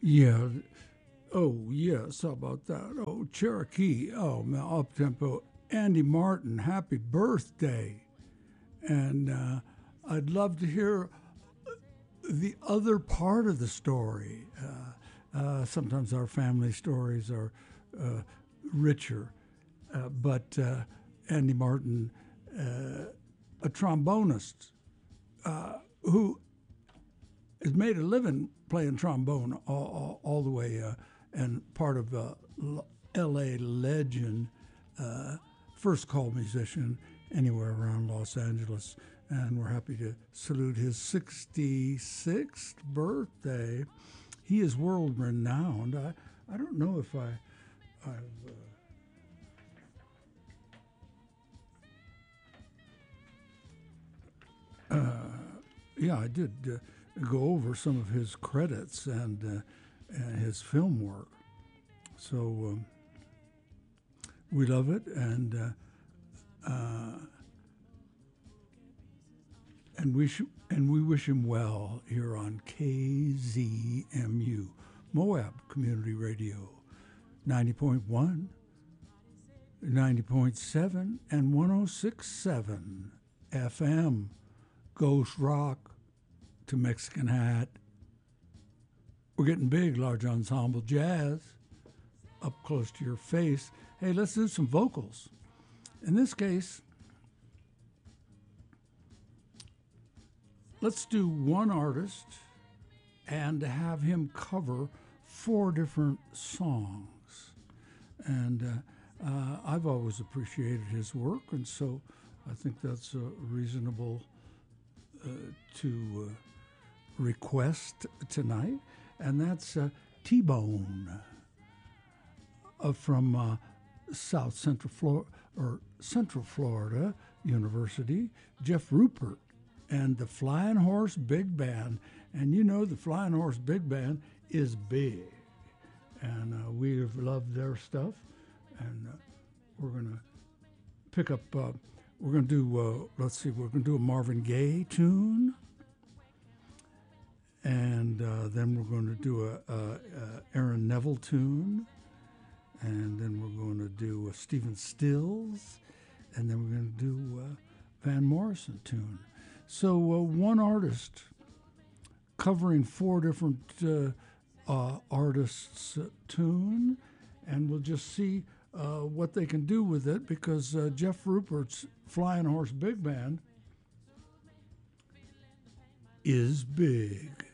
Yeah. Oh, yes. How about that? Oh, Cherokee. Oh, man, up tempo. Andy Martin, happy birthday. And I'd love to hear the other part of the story. Sometimes our family stories are uh, richer, but Andy Martin, a trombonist who has made a living playing trombone all the way and part of L.A. legend, first call musician anywhere around Los Angeles. And we're happy to salute his 66th birthday. He is world renowned. I don't know if I've yeah, I did go over some of his credits and his film work. So we love it, and we wish him well here on KZMU, Moab Community Radio, 90.1, 90.7, and 106.7 FM. Ghost rock to Mexican hat. We're getting big, large ensemble jazz, up close to your face. Hey, let's do some vocals. In this case, let's do one artist and have him cover four different songs. And I've always appreciated his work, and so I think that's a reasonable to request tonight. And that's T-Bone from South Central Florida or Central Florida University, Jeff Rupert and the Flying Horse Big Band. And you know the Flying Horse Big Band is big, and we have loved their stuff. And we're gonna pick up. We're gonna do. Let's see. We're gonna do a Marvin Gaye tune, and then we're going to do a Aaron Neville tune, and then we're going to do a Stephen Stills, and then we're going to do a Van Morrison tune. So one artist covering four different artists' tune, and we'll just see what they can do with it, because Jeff Rupert's Flying Horse Big Band is big.